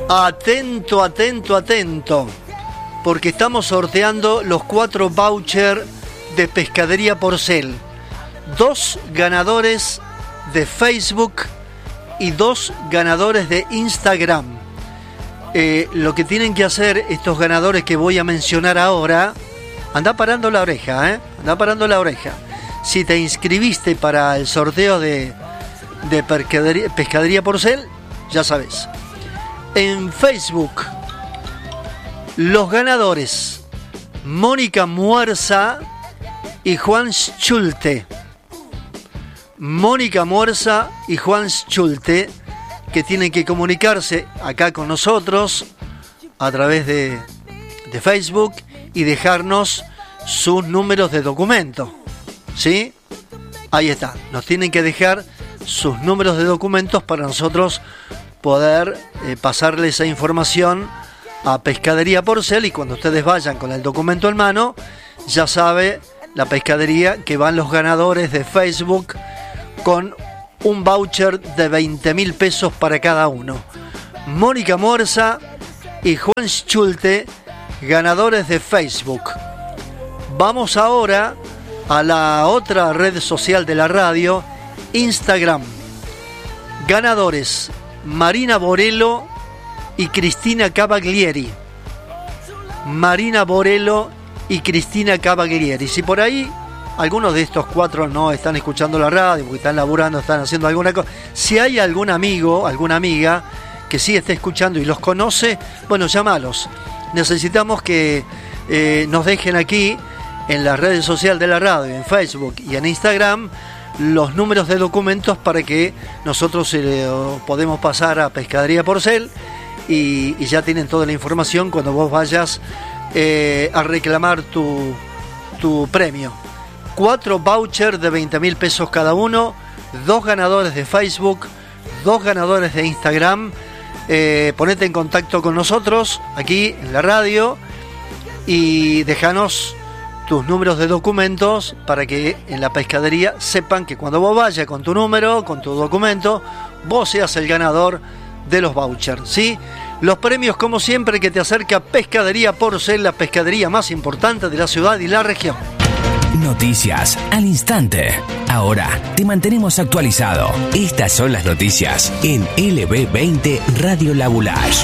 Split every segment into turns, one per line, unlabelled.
Atento, atento, atento, porque estamos sorteando los 4 vouchers de Pescadería Porcel. 2 ganadores de Facebook y 2 ganadores de Instagram. Lo que tienen que hacer estos ganadores que voy a mencionar ahora, anda parando la oreja, anda parando la oreja. Si te inscribiste para el sorteo de Pescadería Porcel, ya sabes. En Facebook, los ganadores Mónica Muerza y Juan Schulte. Mónica Muerza y Juan Schulte, que tienen que comunicarse acá con nosotros a través de Facebook y dejarnos sus números de documento. ¿Sí? Ahí está. Nos tienen que dejar sus números de documentos para nosotros poder pasarle esa información a Pescadería Porcel, y cuando ustedes vayan con el documento en mano, ya sabe la pescadería que van los ganadores de Facebook con un voucher de 20.000 pesos para cada uno. Mónica Morza y Juan Schulte, ganadores de Facebook. Vamos ahora a la otra red social de la radio, Instagram. Ganadores Marina Borello y Cristina Cavaglieri. Marina Borello y Cristina Cavaglieri. Si por ahí algunos de estos 4 no están escuchando la radio porque están laburando, están haciendo alguna cosa, si hay algún amigo, alguna amiga que sí esté escuchando y los conoce, bueno, llámalos. Necesitamos que nos dejen aquí en las redes sociales de la radio, en Facebook y en Instagram, los números de documentos para que nosotros podemos pasar a Pescadería Porcel y ya tienen toda la información cuando vos vayas a reclamar tu premio. 4 vouchers de 20.000 pesos cada uno, 2 ganadores de Facebook, 2 ganadores de Instagram. Ponete en contacto con nosotros aquí en la radio y déjanos tus números de documentos para que en la pescadería sepan que cuando vos vayas con tu número, con tu documento, vos seas el ganador de los vouchers, ¿sí? Los premios, como siempre, que te acerca Pescadería Porcel, la pescadería más importante de la ciudad y la región.
Noticias al instante. Ahora te mantenemos actualizado. Estas son las noticias en LB20 Radio Labulash.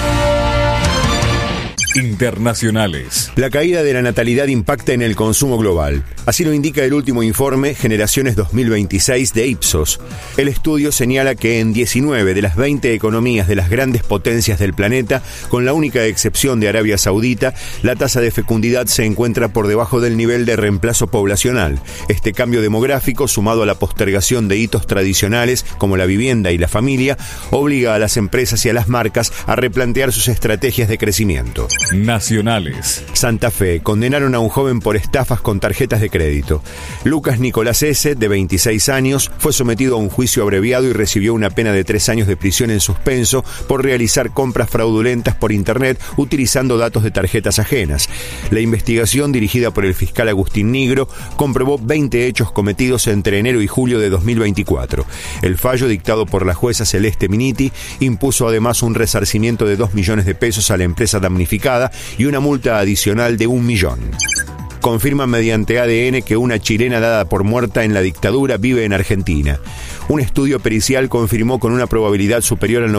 Internacionales.
La caída de la natalidad impacta en el consumo global. Así lo indica el último informe Generaciones 2026 de Ipsos. El estudio señala que en 19 de las 20 economías de las grandes potencias del planeta, con la única excepción de Arabia Saudita, la tasa de fecundidad se encuentra por debajo del nivel de reemplazo poblacional. Este cambio demográfico, sumado a la postergación de hitos tradicionales como la vivienda y la familia, obliga a las empresas y a las marcas a replantear sus estrategias de crecimiento.
Nacionales.
Santa Fe. Condenaron a un joven por estafas con tarjetas de crédito. Lucas Nicolás S., de 26 años, fue sometido a un juicio abreviado y recibió una pena de 3 años de prisión en suspenso por realizar compras fraudulentas por internet utilizando datos de tarjetas ajenas. La investigación, dirigida por el fiscal Agustín Nigro, comprobó 20 hechos cometidos entre enero y julio de 2024. El fallo, dictado por la jueza Celeste Miniti, impuso además un resarcimiento de 2 millones de pesos a la empresa damnificada y una multa adicional de 1 millón. Confirman mediante ADN que una chilena dada por muerta en la dictadura vive en Argentina. Un estudio pericial confirmó con una probabilidad superior al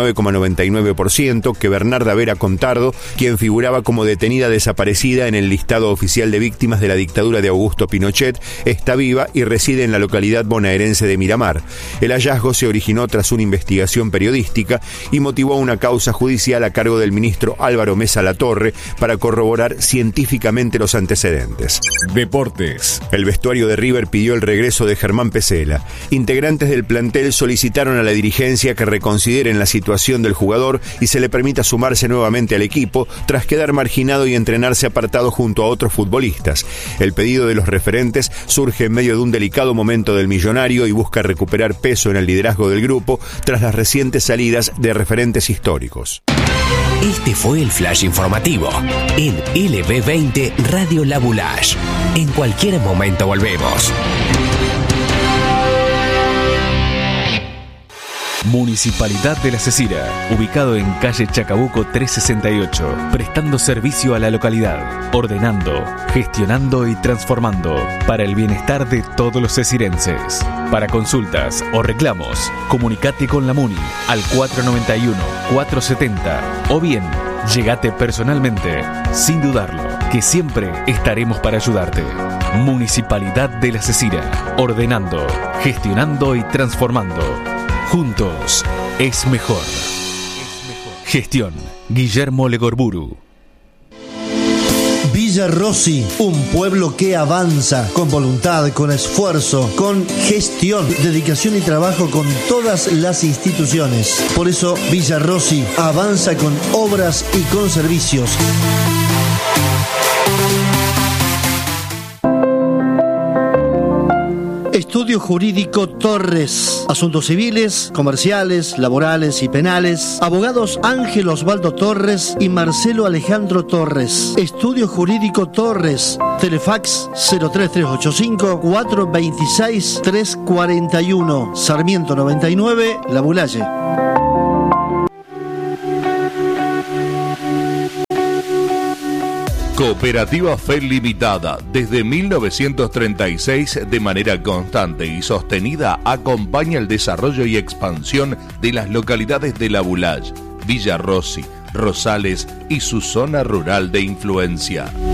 99,99% que Bernarda Vera Contardo, quien figuraba como detenida desaparecida en el listado oficial de víctimas de la dictadura de Augusto Pinochet, está viva y reside en la localidad bonaerense de Miramar. El hallazgo se originó tras una investigación periodística y motivó una causa judicial a cargo del ministro Álvaro Mesa Latorre para corroborar científicamente los antecedentes.
Deportes.
El vestuario de River pidió el regreso de Germán Pesela. Integrantes del plantel solicitaron a la dirigencia que reconsideren la situación del jugador y se le permita sumarse nuevamente al equipo tras quedar marginado y entrenarse apartado junto a otros futbolistas. El pedido de los referentes surge en medio de un delicado momento del millonario y busca recuperar peso en el liderazgo del grupo tras las recientes salidas de referentes históricos.
Este fue el flash informativo en LB20 Radio Labulash. En cualquier momento volvemos. Municipalidad de La Cecira, ubicado en calle Chacabuco 368, prestando servicio a la localidad, ordenando, gestionando y transformando para el bienestar de todos los cecirenses. Para consultas o reclamos, comunicate con la MUNI al 491-470 o bien, llegate personalmente, sin dudarlo, que siempre estaremos para ayudarte. Municipalidad de La Cecira, ordenando, gestionando y transformando. Juntos es mejor. Gestión Guillermo Legorburu.
Villa Rossi, un pueblo que avanza con voluntad, con esfuerzo, con gestión, dedicación y trabajo con todas las instituciones. Por eso Villa Rossi avanza con obras y con servicios. Estudio Jurídico Torres. Asuntos civiles, comerciales, laborales y penales. Abogados Ángel Osvaldo Torres y Marcelo Alejandro Torres. Estudio Jurídico Torres. Telefax 03385 426 341. Sarmiento 99, La Bulaye.
Cooperativa Fe Limitada, desde 1936, de manera constante y sostenida, acompaña el desarrollo y expansión de las localidades de La Bulaye, Villa Rossi, Rosales y su zona rural de influencia.